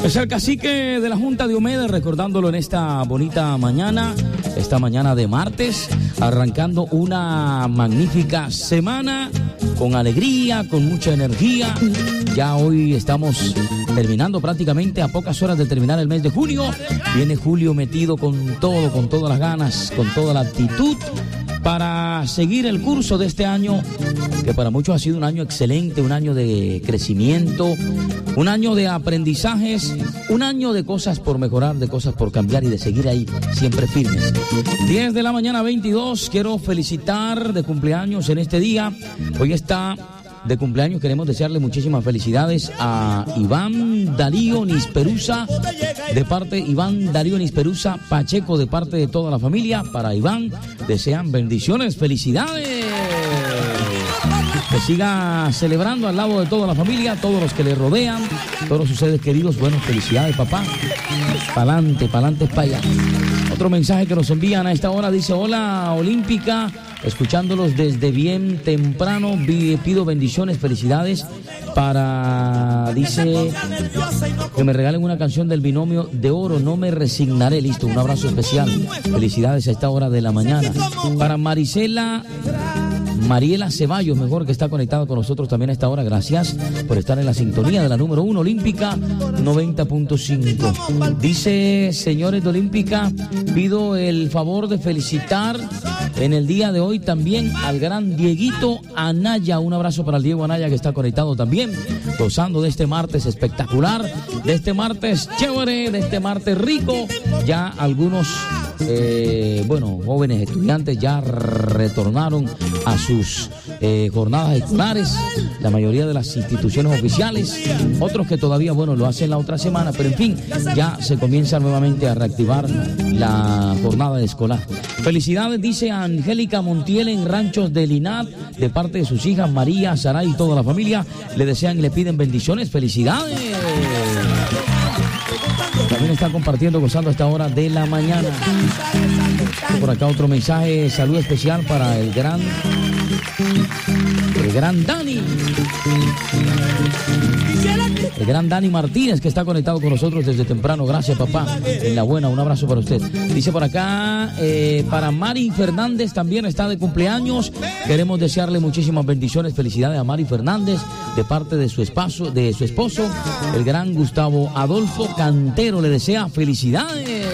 Es el cacique de la Junta Diomedes, recordándolo en esta bonita mañana, esta mañana de martes, arrancando una magnífica semana, con alegría, con mucha energía. Ya hoy estamos terminando prácticamente a pocas horas de terminar el mes de junio. Viene julio metido con todo, con todas las ganas, con toda la actitud, para seguir el curso de este año, que para muchos ha sido un año excelente, un año de crecimiento, un año de aprendizajes, un año de cosas por mejorar, de cosas por cambiar y de seguir ahí, siempre firmes. 10 de la mañana 22, quiero felicitar de cumpleaños en este día. Hoy está de cumpleaños, queremos desearle muchísimas felicidades a Iván Darío Nisperusa, de parte Iván Darío Nisperusa Pacheco, de parte de toda la familia. Para Iván desean bendiciones, felicidades, que siga celebrando al lado de toda la familia, todos los que le rodean, todos sus seres queridos. Bueno, felicidades, papá, pa'lante, para allá. Otro mensaje que nos envían a esta hora dice: hola Olímpica, escuchándolos desde bien temprano, pido bendiciones, felicidades para, dice, que me regalen una canción del Binomio de Oro, no me resignaré. Listo, un abrazo especial, felicidades a esta hora de la mañana. Para Mariela Ceballos, mejor, que está conectado con nosotros también a esta hora. Gracias por estar en la sintonía de la número 1 Olímpica 90.5. Dice: señores de Olímpica, pido el favor de felicitar en el día de hoy también al gran Dieguito Anaya. Un abrazo para el Diego Anaya, que está conectado también, gozando de este martes espectacular, de este martes chévere, de este martes rico. Ya algunos jóvenes estudiantes ya retornaron a sus jornadas escolares, la mayoría de las instituciones oficiales, otros que todavía, lo hacen la otra semana, pero en fin, ya se comienza nuevamente a reactivar la jornada escolar. Felicidades, dice Angélica Montiel en Ranchos de Linat, de parte de sus hijas María, Saray y toda la familia, le desean y le piden bendiciones, felicidades. También está compartiendo, gozando a esta hora de la mañana. Por acá otro mensaje, salud especial para el gran Dani. El gran Dani Martínez, que está conectado con nosotros desde temprano. Gracias, papá. En la buena, un abrazo para usted. Dice por acá, para Mari Fernández, también está de cumpleaños. Queremos desearle muchísimas bendiciones, felicidades a Mari Fernández, de parte de su esposo, el gran Gustavo Adolfo Cantero. Le desea felicidades.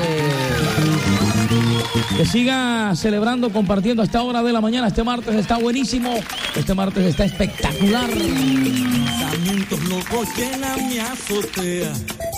Que siga celebrando, compartiendo a esta hora de la mañana. Este martes está buenísimo. Este martes está espectacular. Pensamientos locos llenan mi azotea.